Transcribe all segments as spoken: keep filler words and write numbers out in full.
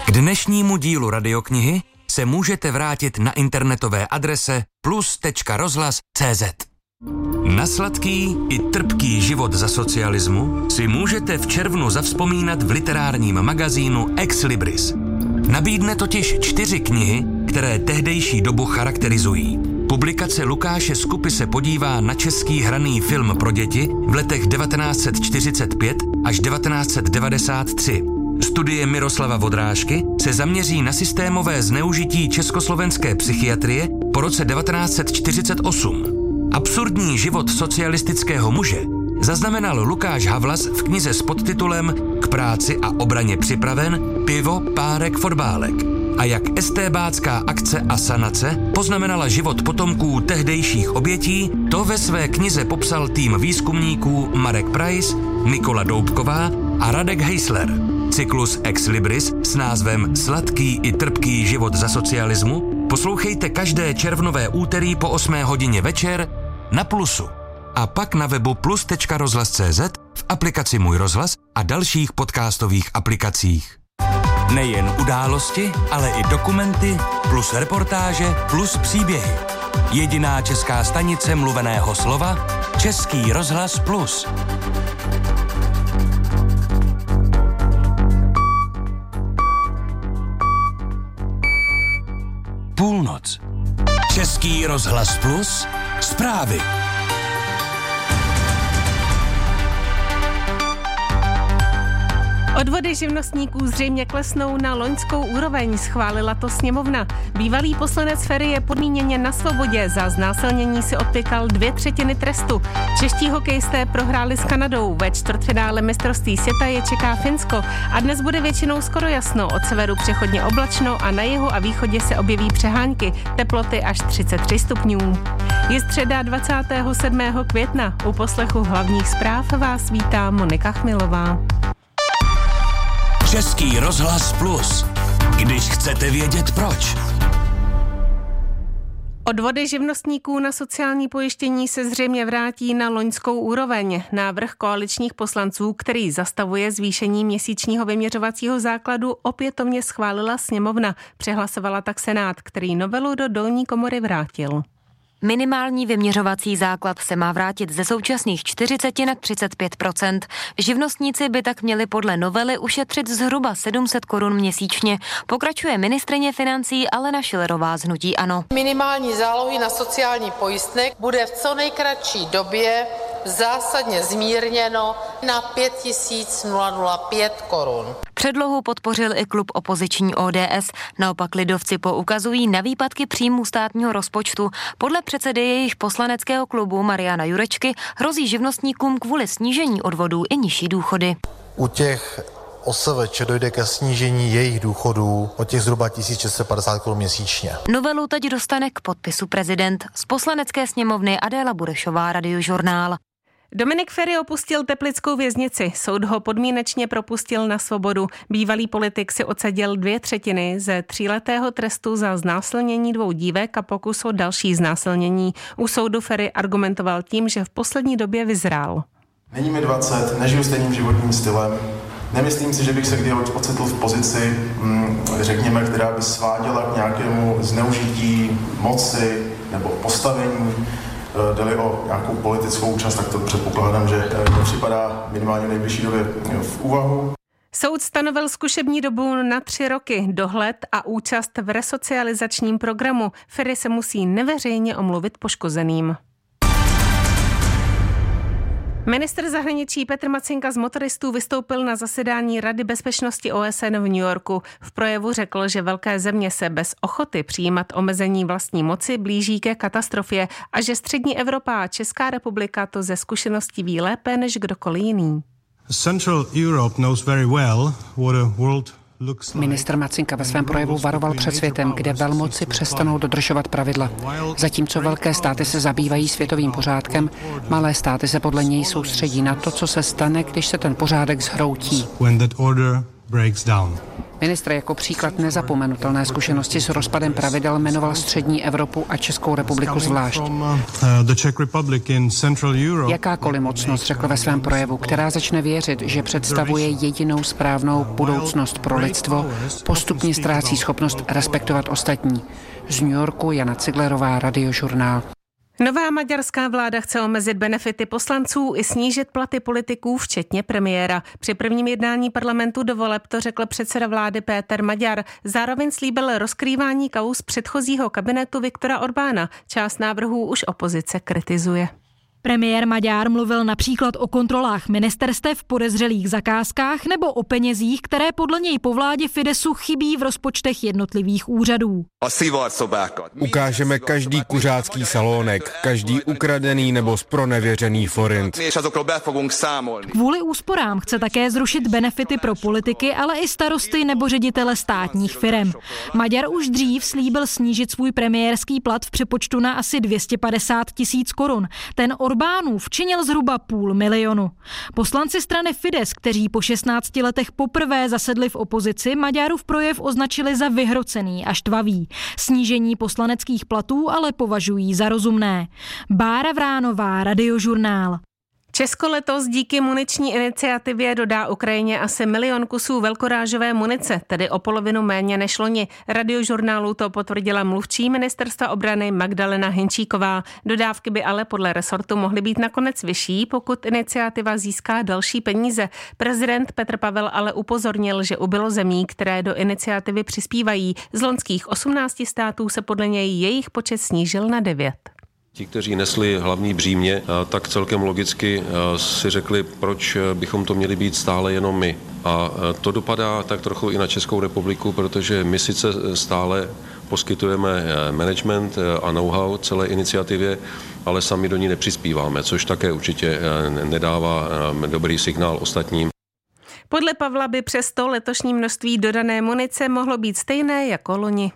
K dnešnímu dílu radioknihy se můžete vrátit na internetové adrese plus tečka rozhlas tečka cé zet. Na sladký i trpký život za socialismu si můžete v červnu zavzpomínat v literárním magazínu Ex Libris. Nabídne totiž čtyři knihy, které tehdejší dobu charakterizují. Publikace Lukáše Skupy se podívá na český hraný film pro děti v letech devatenáct set čtyřicet pět až devatenáct set devadesát tři. Studie Miroslava Vodrážky se zaměří na systémové zneužití československé psychiatrie po roce devatenáct set čtyřicet osm. Absurdní život socialistického muže zaznamenal Lukáš Havlas v knize s podtitulem K práci a obraně připraven, pivo, párek, fotbálek. A jak estébácká akce a sanace poznamenala život potomků tehdejších obětí, to ve své knize popsal tým výzkumníků Marek Preiss, Nikola Doubková a Radek Heisler. Cyklus Ex Libris s názvem Sladký i trpký život za socialismu poslouchejte každé červnové úterý po osmé hodině večer na Plusu. A pak na webu plus tečka rozhlas tečka cé zet, v aplikaci Můj rozhlas a dalších podcastových aplikacích. Nejen události, ale i dokumenty, plus reportáže, plus příběhy. Jediná česká stanice mluveného slova, Český rozhlas Plus. Půlnoc. Český rozhlas Plus. Zprávy. Odvody živnostníků zřejmě klesnou na loňskou úroveň, schválila to sněmovna. Bývalý poslanec Feri je podmíněně na svobodě, za znásilnění si odpěkal dvě třetiny trestu. Čeští hokejisté prohráli s Kanadou, ve čtvrtfinále mistrovství světa je čeká Finsko a dnes bude většinou skoro jasno, od severu přechodně oblačno a na jihu a východě se objeví přehánky, teploty až třicet tři stupňů. Je středa dvacátého sedmého května, u poslechu hlavních zpráv vás vítá Monika Chmilová. Český rozhlas Plus. Když chcete vědět proč. Odvody živnostníků na sociální pojištění se zřejmě vrátí na loňskou úroveň. Návrh koaličních poslanců, který zastavuje zvýšení měsíčního vyměřovacího základu, opětovně schválila sněmovna. Přehlasovala tak Senát, který novelu do dolní komory vrátil. Minimální vyměřovací základ se má vrátit ze současných čtyřicet na třicet pět procent. Živnostníci by tak měli podle novely ušetřit zhruba sedm set korun měsíčně. Pokračuje ministryně financí Alena Schillerová z hnutí ANO. Minimální zálohy na sociální pojistné bude v co nejkratší době zásadně zmírněno na pět tisíc pět korun. Předlohu podpořil i klub opoziční O D S. Naopak lidovci poukazují na výpadky příjmů státního rozpočtu. Podle předsedy jejich poslaneckého klubu Mariana Jurečky hrozí živnostníkům kvůli snížení odvodů i nižší důchody. U těch O S V Č dojde ke snížení jejich důchodů o těch zhruba tisíc šest set padesát korun měsíčně. Novelu teď dostane k podpisu prezident. Z poslanecké sněmovny Adéla Burešová, Radiožurnál. Dominik Feri opustil teplickou věznici. Soud ho podmínečně propustil na svobodu. Bývalý politik si odseděl dvě třetiny ze tříletého trestu za znásilnění dvou dívek a pokus o další znásilnění. U soudu Feri argumentoval tím, že v poslední době vyzrál. Není mi dvacet, nežiju stejným životním stylem. Nemyslím si, že bych se kdy ocitl v pozici, řekněme, která by sváděla k nějakému zneužití moci nebo postavení. Jde-li o nějakou politickou účast, tak to předpokládám, že to připadá minimálně v nejbližší době v úvahu. Soud stanovil zkušební dobu na tři roky, dohled a účast v resocializačním programu. Feri se musí neveřejně omluvit poškozeným. Ministr zahraničí Petr Macinka z motoristů vystoupil na zasedání Rady bezpečnosti O S N v New Yorku. V projevu řekl, že velké země se bez ochoty přijímat omezení vlastní moci blíží ke katastrofě a že střední Evropa a Česká republika to ze zkušeností ví lépe než kdokoliv jiný. Central Europe knows very well what a world Ministr Macinka ve svém projevu varoval před světem, kde velmoci přestanou dodržovat pravidla. Zatímco velké státy se zabývají světovým pořádkem, malé státy se podle něj soustředí na to, co se stane, když se ten pořádek zhroutí. Ministr jako příklad nezapomenutelné zkušenosti s rozpadem pravidel jmenoval střední Evropu a Českou republiku zvlášť. Jakákoliv mocnost, řekl ve svém projevu, která začne věřit, že představuje jedinou správnou budoucnost pro lidstvo, postupně ztrácí schopnost respektovat ostatní. Z New Yorku Jana Ciglerová, Radiožurnál. Nová maďarská vláda chce omezit benefity poslanců i snížit platy politiků, včetně premiéra. Při prvním jednání parlamentu do voleb to řekl předseda vlády Péter Maďar. Zároveň slíbil rozkrývání kauz předchozího kabinetu Viktora Orbána. Část návrhů už opozice kritizuje. Premiér Maďar mluvil například o kontrolách ministerstev, podezřelých zakázkách nebo o penězích, které podle něj po vládě Fidesu chybí v rozpočtech jednotlivých úřadů. Ukážeme každý kuřácký salónek, každý ukradený nebo zpronevěřený forint. Kvůli úsporám chce také zrušit benefity pro politiky, ale i starosty nebo ředitele státních firem. Maďar už dřív slíbil snížit svůj premiérský plat v přepočtu na asi dvě stě padesát tisíc korun. Ten Orbánův činil zhruba půl milionu. Poslanci strany Fides, kteří po šestnácti letech poprvé zasedli v opozici, Maďarův projev označili za vyhrocený a štvavý. Snížení poslaneckých platů ale považují za rozumné. Bára Vránová, Radiožurnál. Česko letos díky muniční iniciativě dodá Ukrajině asi milion kusů velkorážové munice, tedy o polovinu méně než loni. Radiožurnálu to potvrdila mluvčí ministerstva obrany Magdalena Hinčíková. Dodávky by ale podle resortu mohly být nakonec vyšší, pokud iniciativa získá další peníze. Prezident Petr Pavel ale upozornil, že ubylo zemí, které do iniciativy přispívají. Z loňských osmnácti států se podle něj jejich počet snížil na devět. Ti, kteří nesli hlavní břímě, tak celkem logicky si řekli, proč bychom to měli být stále jenom my. A to dopadá tak trochu i na Českou republiku, protože my sice stále poskytujeme management a know-how celé iniciativě, ale sami do ní nepřispíváme, což také určitě nedává dobrý signál ostatním. Podle Pavla by přesto letošní množství dodané munice mohlo být stejné jako loni.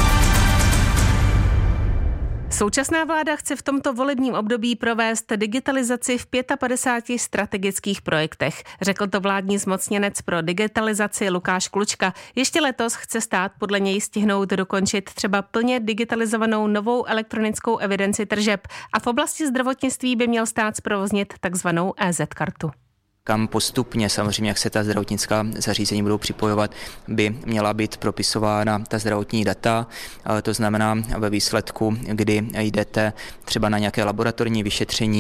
Současná vláda chce v tomto volebním období provést digitalizaci v padesát pěti strategických projektech. Řekl to vládní zmocněnec pro digitalizaci Lukáš Klučka. Ještě letos chce stát podle něj stihnout dokončit třeba plně digitalizovanou novou elektronickou evidenci tržeb a v oblasti zdravotnictví by měl stát zprovoznit takzvanou é zet kartu. Kam postupně, samozřejmě, jak se ta zdravotnická zařízení budou připojovat, by měla být propisována ta zdravotní data. To znamená ve výsledku, kdy jdete třeba na nějaké laboratorní vyšetření,